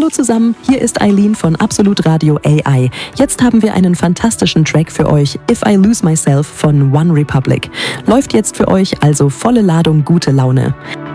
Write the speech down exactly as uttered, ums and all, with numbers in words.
zusammen, hier ist Eileen von Absolut Radio A I. Jetzt haben wir einen fantastischen Track für euch, If I Lose Myself von One Republic. Läuft jetzt für euch also volle Ladung gute Laune.